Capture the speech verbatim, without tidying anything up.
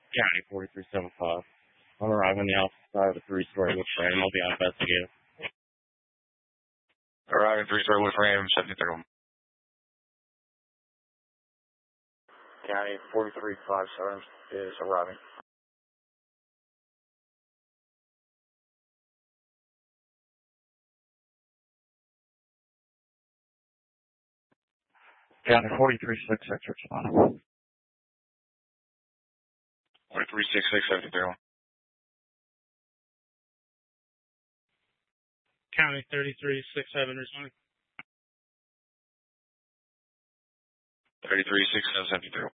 County forty-three seventy-five. I'm arriving on the opposite side of the three-story wood frame. I'll be on investigative. Arriving three-story wood frame, seventy-third one. County forty-three fifty-seven is arriving. County forty-three sixty-six, responding. forty-three sixty-six, seventy-third one. County thirty-three sixty-seven, responding. thirty-three sixty-seven, seventy-third one.